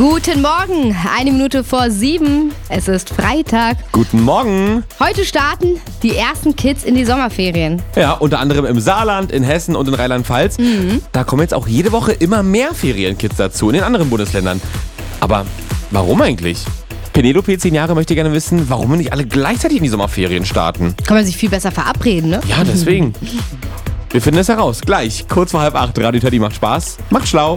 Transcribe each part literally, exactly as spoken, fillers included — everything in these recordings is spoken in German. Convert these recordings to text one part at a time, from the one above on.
Guten Morgen, eine Minute vor sieben. Es ist Freitag. Guten Morgen. Heute starten die ersten Kids in die Sommerferien. Ja, unter anderem im Saarland, in Hessen und in Rheinland-Pfalz. Mhm. Da kommen jetzt auch jede Woche immer mehr Ferienkids dazu, in den anderen Bundesländern. Aber warum eigentlich? Penelope, zehn Jahre, möchte gerne wissen, warum nicht alle gleichzeitig in die Sommerferien starten. Kann man sich viel besser verabreden, ne? Ja, deswegen. Wir finden es heraus. Gleich, kurz vor halb acht. Radio Teddy macht Spaß. Macht schlau.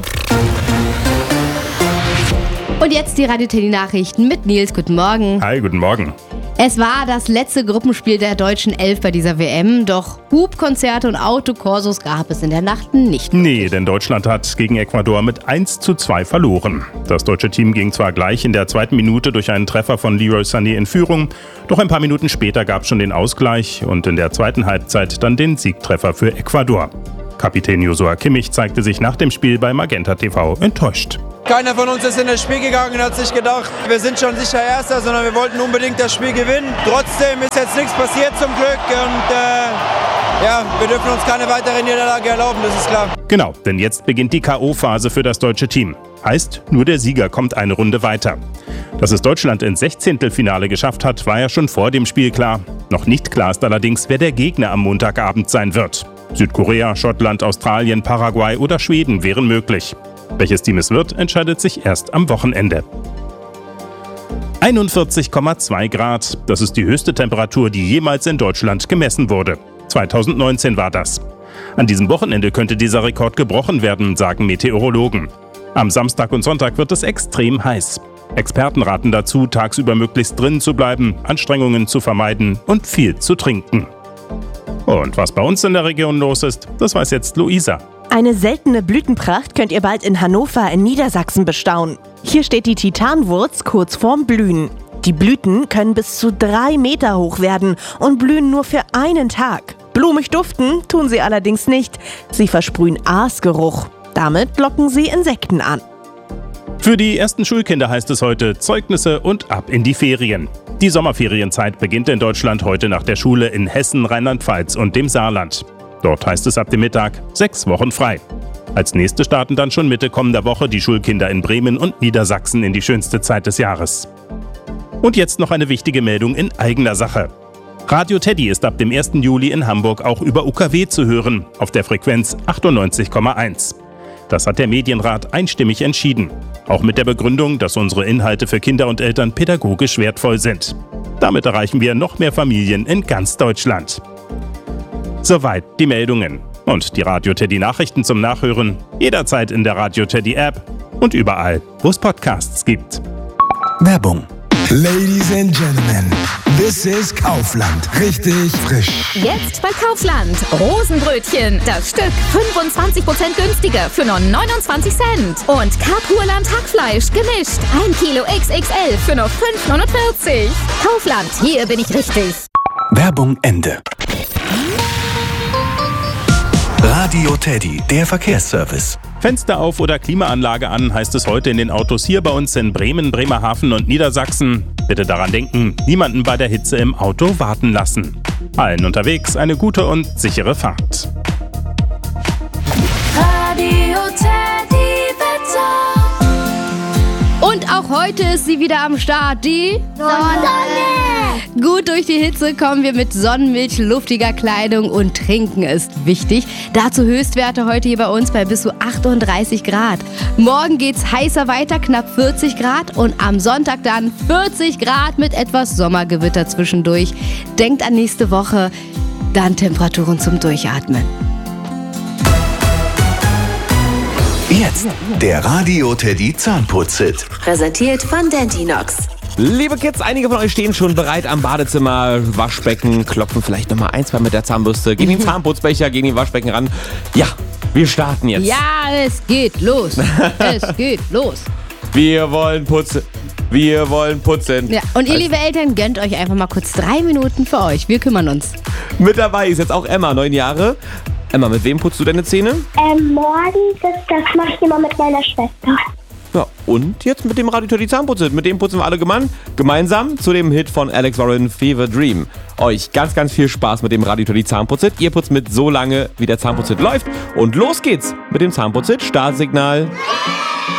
Und jetzt die Radio Teddy Nachrichten mit Nils. Guten Morgen. Hi, guten Morgen. Es war das letzte Gruppenspiel der deutschen Elf bei dieser W M, doch Hubkonzerte und Autokorsos gab es in der Nacht nicht. Nee, denn Deutschland hat gegen Ecuador mit eins zu zwei verloren. Das deutsche Team ging zwar gleich in der zweiten Minute durch einen Treffer von Leroy Sané in Führung, doch ein paar Minuten später gab es schon den Ausgleich und in der zweiten Halbzeit dann den Siegtreffer für Ecuador. Kapitän Joshua Kimmich zeigte sich nach dem Spiel bei Magenta T V enttäuscht. Keiner von uns ist in das Spiel gegangen und hat sich gedacht, wir sind schon sicher Erster, sondern wir wollten unbedingt das Spiel gewinnen. Trotzdem ist jetzt nichts passiert zum Glück und äh, ja, wir dürfen uns keine weitere Niederlage erlauben, das ist klar. Genau, denn jetzt beginnt die K O-Phase für das deutsche Team. Heißt, nur der Sieger kommt eine Runde weiter. Dass es Deutschland ins Sechzehntelfinale geschafft hat, war ja schon vor dem Spiel klar. Noch nicht klar ist allerdings, wer der Gegner am Montagabend sein wird. Südkorea, Schottland, Australien, Paraguay oder Schweden wären möglich. Welches Team es wird, entscheidet sich erst am Wochenende. einundvierzig Komma zwei Grad, das ist die höchste Temperatur, die jemals in Deutschland gemessen wurde. zweitausendneunzehn war das. An diesem Wochenende könnte dieser Rekord gebrochen werden, sagen Meteorologen. Am Samstag und Sonntag wird es extrem heiß. Experten raten dazu, tagsüber möglichst drinnen zu bleiben, Anstrengungen zu vermeiden und viel zu trinken. Und was bei uns in der Region los ist, das weiß jetzt Luisa. Eine seltene Blütenpracht könnt ihr bald in Hannover in Niedersachsen bestaunen. Hier steht die Titanwurz kurz vorm Blühen. Die Blüten können bis zu drei Meter hoch werden und blühen nur für einen Tag. Blumig duften tun sie allerdings nicht. Sie versprühen Aasgeruch. Damit locken sie Insekten an. Für die ersten Schulkinder heißt es heute Zeugnisse und ab in die Ferien. Die Sommerferienzeit beginnt in Deutschland heute nach der Schule in Hessen, Rheinland-Pfalz und dem Saarland. Dort heißt es ab dem Mittag sechs Wochen frei. Als nächste starten dann schon Mitte kommender Woche die Schulkinder in Bremen und Niedersachsen in die schönste Zeit des Jahres. Und jetzt noch eine wichtige Meldung in eigener Sache. Radio Teddy ist ab dem ersten Juli in Hamburg auch über U K W zu hören, auf der Frequenz achtundneunzig Komma eins. Das hat der Medienrat einstimmig entschieden. Auch mit der Begründung, dass unsere Inhalte für Kinder und Eltern pädagogisch wertvoll sind. Damit erreichen wir noch mehr Familien in ganz Deutschland. Soweit die Meldungen. Und die Radio Teddy Nachrichten zum Nachhören jederzeit in der Radio Teddy App und überall, wo es Podcasts gibt. Werbung. Ladies and Gentlemen, this is Kaufland. Richtig frisch. Jetzt bei Kaufland. Rosenbrötchen. Das Stück fünfundzwanzig Prozent günstiger für nur neunundzwanzig Cent. Und Kapurland Hackfleisch gemischt. ein Kilo X X L für nur fünf neunundvierzig. Kaufland, hier bin ich richtig. Werbung Ende. Radio Teddy, der Verkehrsservice. Fenster auf oder Klimaanlage an, heißt es heute in den Autos hier bei uns in Bremen, Bremerhaven und Niedersachsen. Bitte daran denken, niemanden bei der Hitze im Auto warten lassen. Allen unterwegs eine gute und sichere Fahrt. Radio Teddy Wetter. Und auch heute ist sie wieder am Start, die Sonne. Gut durch die Hitze kommen wir mit Sonnenmilch, luftiger Kleidung und Trinken ist wichtig. Dazu Höchstwerte heute hier bei uns bei bis zu achtunddreißig Grad. Morgen geht's heißer weiter, knapp vierzig Grad und am Sonntag dann vierzig Grad mit etwas Sommergewitter zwischendurch. Denkt an nächste Woche, dann Temperaturen zum Durchatmen. Jetzt der Radio Teddy Zahnputz-Hit. Präsentiert von Dentinox. Liebe Kids, einige von euch stehen schon bereit am Badezimmer, Waschbecken, klopfen vielleicht nochmal ein, zwei mit der Zahnbürste, gehen den Zahnputzbecher, gehen den Waschbecken ran. Ja, wir starten jetzt. Ja, es geht los. Es geht los. Wir wollen putzen. Wir wollen putzen. Ja, und ihr liebe Eltern, gönnt euch einfach mal kurz drei Minuten für euch. Wir kümmern uns. Mit dabei ist jetzt auch Emma, neun Jahre. Emma, mit wem putzt du deine Zähne? Ähm, morgen, das, das mache ich immer mit meiner Schwester. Ja, und jetzt mit dem Radio Teddy Zahnputz-Hit. Mit dem putzen wir alle gemein, gemeinsam zu dem Hit von Alex Warren, Fever Dream. Euch ganz, ganz viel Spaß mit dem Radio Teddy Zahnputz-Hit. Ihr putzt mit so lange, wie der Zahnputz-Hit läuft. Und los geht's mit dem Zahnputz-Hit. Startsignal.